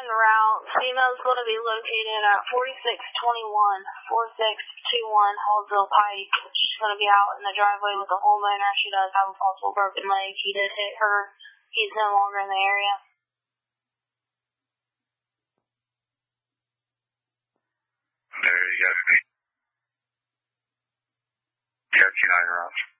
route. FEMA's going to be located at 4621 Hallsville Pike. She's going to be out in the driveway with the homeowner. She does have a possible broken leg. He did hit her. He's no longer in the area. There you go. Yeah, 29 routes.